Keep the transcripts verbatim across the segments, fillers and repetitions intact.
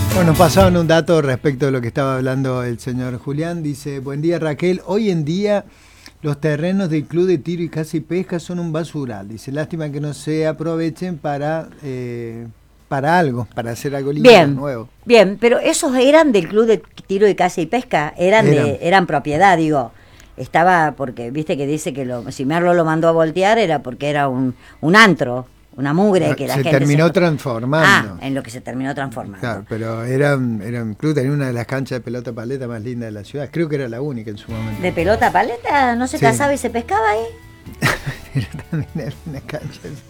Bueno, nos pasaban un dato respecto de lo que estaba hablando el señor Julián. Dice, buen día Raquel, hoy en día los terrenos del Club de Tiro y Caza y Pesca son un basural. Dice, lástima que no se aprovechen para eh, para algo, para hacer algo lindo, bien, nuevo. Bien, pero esos eran del Club de Tiro y Caza y Pesca, eran, eran. De, eran propiedad, digo. Estaba, porque viste que dice que lo, si Merlo lo mandó a voltear era porque era un, un antro, una mugre que la se gente terminó se... transformando. Ah, en lo que se terminó transformando. Claro, pero era, era un club, tenía una de las canchas de pelota paleta más lindas de la ciudad. Creo que era la única en su momento. ¿De pelota paleta? ¿No se sí. cazaba y se pescaba ahí? Pero también era una cancha de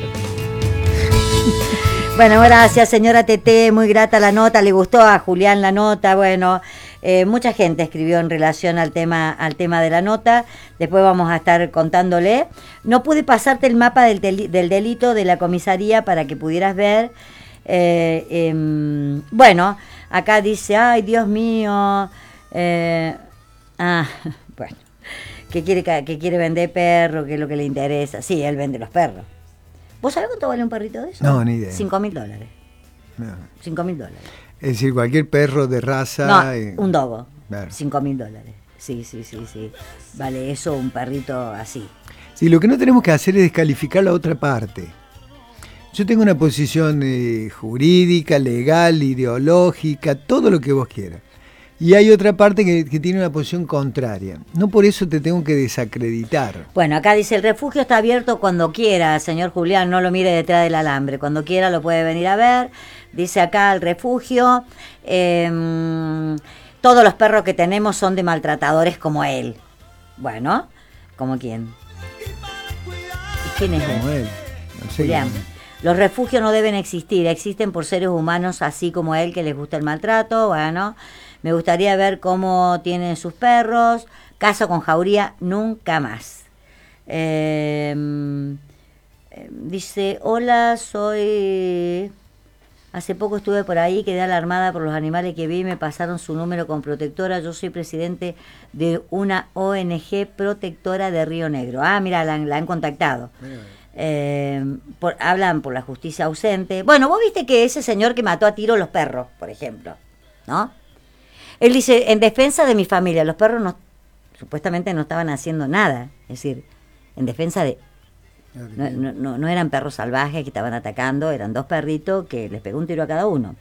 Bueno, gracias señora Tete, muy grata la nota, le gustó a Julián la nota, bueno, eh, mucha gente escribió en relación al tema, al tema de la nota, después vamos a estar contándole. No pude pasarte el mapa del, del, del delito de la comisaría para que pudieras ver, eh, eh, bueno, acá dice, ay Dios mío, eh, ah, bueno, que quiere, que quiere vender perro, que es lo que le interesa, sí, él vende los perros. ¿Vos sabés cuánto vale un perrito de eso? No, ni idea. Cinco mil dólares. No. Cinco mil dólares. Es decir, cualquier perro de raza... No, y... un dogo. Claro. Cinco mil dólares. Sí, sí, sí, sí. Vale eso un perrito así. Sí, lo que no tenemos que hacer es descalificar la otra parte. Yo tengo una posición eh, jurídica, legal, ideológica, todo lo que vos quieras. Y hay otra parte que, que tiene una posición contraria. No por eso te tengo que desacreditar. Bueno, acá dice, el refugio está abierto cuando quiera, señor Julián, no lo mire detrás del alambre. Cuando quiera lo puede venir a ver. Dice acá el refugio, eh, todos los perros que tenemos son de maltratadores como él. Bueno, ¿como quién? ¿Y quién es él? Como él. No sé. Julián. Los refugios no deben existir, existen por seres humanos así como él que les gusta el maltrato, bueno... Me gustaría ver cómo tienen sus perros. Caso con jauría, nunca más. Eh, dice, hola, soy... Hace poco estuve por ahí, quedé alarmada por los animales que vi, me pasaron su número con protectora. Yo soy presidente de una O N G protectora de Río Negro. Ah, mira, la, la han contactado. Eh, por, hablan por la justicia ausente. Bueno, vos viste que ese señor que mató a tiro los perros, por ejemplo, ¿no? Él dice, en defensa de mi familia, los perros no, supuestamente no estaban haciendo nada. Es decir, en defensa de... No, no, no, no eran perros salvajes que estaban atacando, eran dos perritos que les pegó un tiro a cada uno.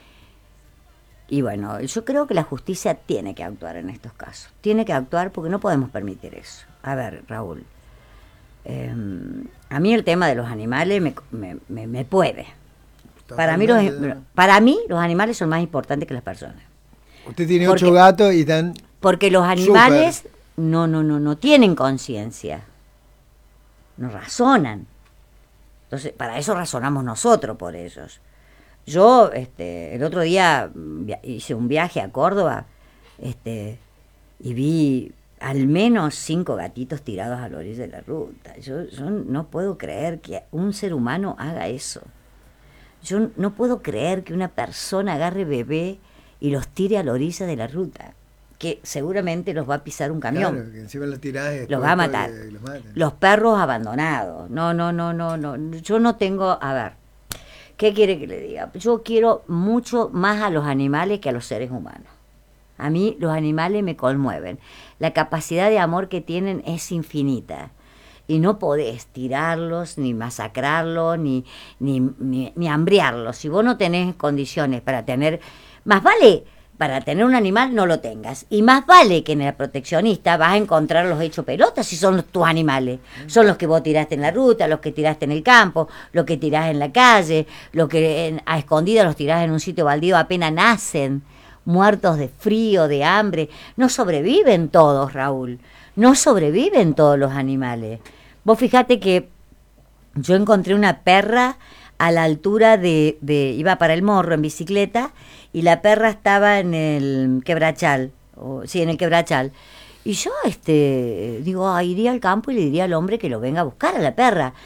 Y bueno, yo creo que la justicia tiene que actuar en estos casos. Tiene que actuar porque no podemos permitir eso. A ver, Raúl, eh, a mí el tema de los animales me, me, me, me puede. Para mí, los, para mí los animales son más importantes que las personas. Usted tiene porque, ocho gatos y están... Porque los animales no, no, no, no tienen conciencia. No razonan. Entonces, para eso razonamos nosotros por ellos. Yo, este, el otro día hice un viaje a Córdoba, este, y vi al menos cinco gatitos tirados a la orilla de la ruta. Yo, yo no puedo creer que un ser humano haga eso. Yo no puedo creer que una persona agarre bebé y los tire a la orilla de la ruta, que seguramente los va a pisar un camión. Claro, que encima los tirás los va a matar. Los, los perros abandonados. No, no, no, no, no. Yo no tengo, a ver, ¿qué quiere que le diga? Yo quiero mucho más a los animales que a los seres humanos. A mí los animales me conmueven. La capacidad de amor que tienen es infinita. Y no podés tirarlos, ni masacrarlos, ni, ni, ni, ni hambriarlos. Si vos no tenés condiciones para tener... Más vale, para tener un animal no lo tengas. Y más vale que en el proteccionista vas a encontrar los hechos pelotas si son tus animales. Son los que vos tiraste en la ruta, los que tiraste en el campo, los que tirás en la calle, los que en, a escondidas los tirás en un sitio baldío apenas nacen, muertos de frío, de hambre. No sobreviven todos, Raúl. No sobreviven todos los animales. Vos fijate que yo encontré una perra a la altura de, de... Iba para el Morro en bicicleta y la perra estaba en el Quebrachal. O, sí, en el Quebrachal. Y yo, este, digo, ah, iría al campo y le diría al hombre que lo venga a buscar a la perra.